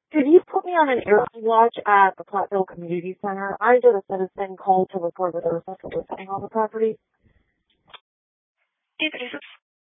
Could you put me on an airline watch at the Platteville Community Center? I did a citizen call to report that there was social listening on the property. Hey, this is